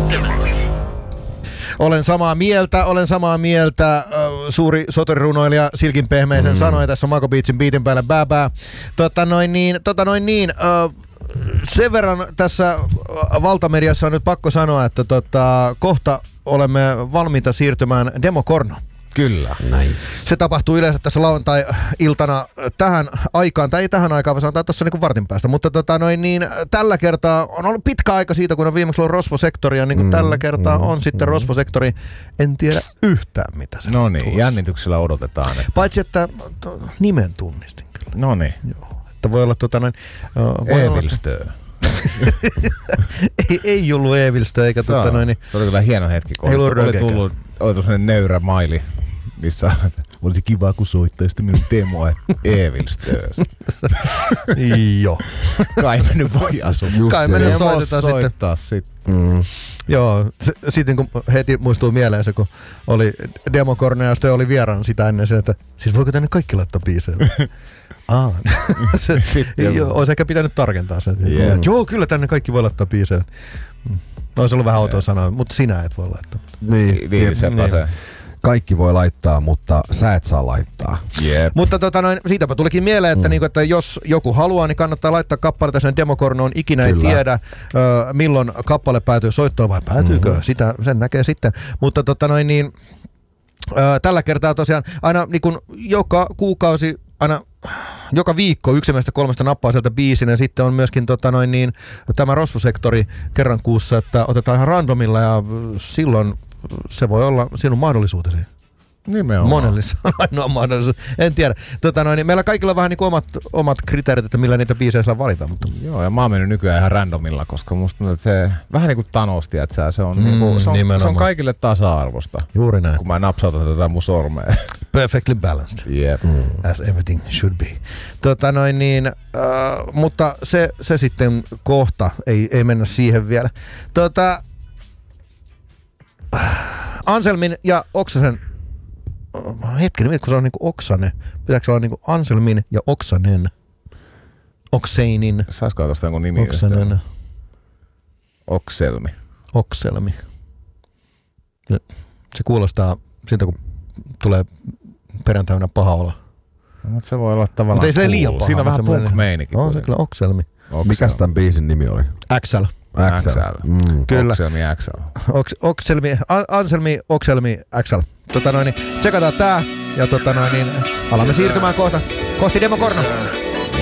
Olen samaa mieltä. Suuri sotorirunoilija Silkin Pehmeisen sanoi tässä Mako Beatsin biitin päälle bää. Sen verran tässä valtamediassa on nyt pakko sanoa, että kohta olemme valmiita siirtymään demokorno. Kyllä. Nice. Se tapahtuu yleensä tässä lauantai-iltana tähän aikaan, tai ei tähän aikaan, vaan sanotaan tuossa niinku vartin päästä, mutta tällä kertaa on ollut pitkä aika siitä, kun on viimeksi ollut Rosvo-sektoria, niin kuin tällä kertaa on sitten Rosvo-sektori, en tiedä yhtään mitä se No niin, jännityksellä odotetaan. Että... Paitsi, että nimen tunnistin kyllä. No niin. Joo, että voi olla Evilstö. ei ollut Evilstö, eikä se oli kyllä hieno hetki, kun oli tullut sellainen nöyrä maili, missä olisi kiva, kun soittaisitte minun demoa Evilstööstä. Joo. Kai me nyt voi asua. Kai me nyt soittaa sitten. Joo, sitten kun heti muistuu mieleen se, kun oli demokorne ja sitten oli vieraan sitä ennen se, että siis voiko tänne kaikki laittaa biisejä? Olisi ehkä pitänyt tarkentaa se. Joo, kyllä tänne kaikki voi laittaa biisejä. Olisi ollut vähän outoa sanoa, mutta sinä et voi laittaa. Niin. Se. Kaikki voi laittaa, mutta sä et saa laittaa. Yep. Mutta siitäpä tulikin mieleen, että, että jos joku haluaa, niin kannattaa laittaa kappaleita sen demokornoon. Ikinä ei tiedä, milloin kappale päätyy soittoon vai päätyykö. Sen näkee sitten. Mutta tällä kertaa tosiaan aina niin kuin joka kuukausi, aina joka viikko 1 meistä 3 nappaa sieltä biisin, ja sitten on myöskin tämä Rosvo-sektori kerran kuussa, että otetaan ihan randomilla, ja silloin se voi olla sinun mahdollisuutesi. Nimenomaan. Monellissa on ainoa mahdollisuus. En tiedä. Meillä kaikilla on vähän niin omat kriteerit, että millä niitä biisejä saa valita. Mutta... Joo, ja mä oon mennyt nykyään ihan randomilla, koska musta tuntuu, että se vähän niin kuin Thanos, että se on, se on kaikille tasa-arvosta. Juuri näin. Kun mä napsautan tätä mun sormea. Perfectly balanced. Yep. As everything should be. Mutta se sitten kohta, ei mennä siihen vielä. Anselmin ja Oksasen hetkinen, kun se on niinku Oksanen. Pitääkö se olla niinku Anselmin ja Oksanen? Okseinin. Saisiko tuosta jonkun nimi? Oksanen. Okselmi. Se kuulostaa siltä, kun tulee perjantaina paha olla. No, mutta se voi olla tavallaan. Mutta ei se liian paha. Siinä on vähän punk-meininki. On se kyllä Okselmi. Mikäs tämän biisin nimi oli? XL. Kyllä. Okselmi XL. Anselmi, Okselmi, XL. Tsekataan tää ja alamme siirtymään kohti demokorno.